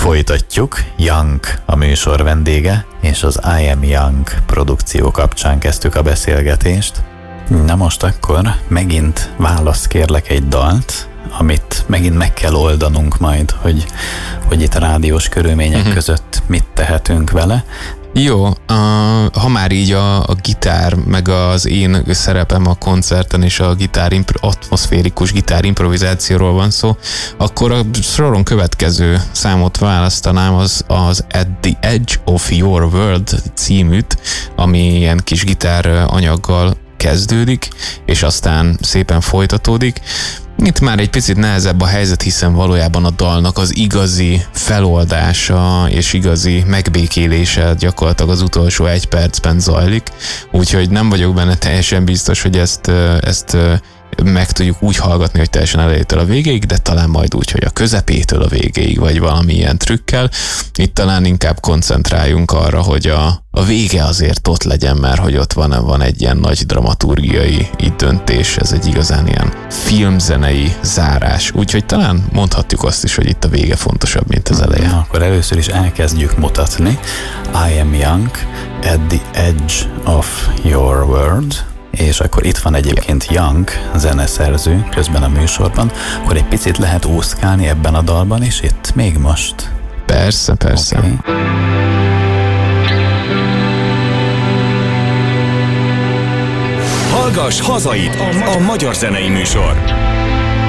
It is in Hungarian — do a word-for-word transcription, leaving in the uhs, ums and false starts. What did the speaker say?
Folytatjuk. Young a műsor vendége, és az I Am Young produkció kapcsán kezdtük a beszélgetést. Na most akkor megint válasz kérlek egy dalt, amit megint meg kell oldanunk majd, hogy, hogy itt a rádiós körülmények uh-huh. között mit tehetünk vele. Jó, uh, ha már így a, a gitár, meg az én szerepem a koncerten és a gitár, atmoszférikus gitár improvizációról van szó, akkor a soron következő számot választanám, az, az At the Edge of Your World címűt, ami ilyen kis gitár anyaggal kezdődik, és aztán szépen folytatódik. Itt már egy picit nehezebb a helyzet, hiszen valójában a dalnak az igazi feloldása és igazi megbékélése gyakorlatilag az utolsó egy percben zajlik, úgyhogy nem vagyok benne teljesen biztos, hogy ezt, ezt meg tudjuk úgy hallgatni, hogy teljesen elejétől a végéig, de talán majd úgy, hogy a közepétől a végéig, vagy valami ilyen trükkel. Itt talán inkább koncentráljunk arra, hogy a, a vége azért ott legyen, mert hogy ott van, van egy ilyen nagy dramaturgiai így döntés, ez egy igazán ilyen filmzenei zárás. Úgyhogy talán mondhatjuk azt is, hogy itt a vége fontosabb, mint az eleje. Na, akkor először is elkezdjük mutatni. I Am Young, At the Edge of Your World. És akkor itt van egyébként Young, zeneszerző közben a műsorban, akkor egy picit lehet úszkálni ebben a dalban is itt, még most. Persze, persze. Okay. Hallgass hazait, a magyar zenei műsor.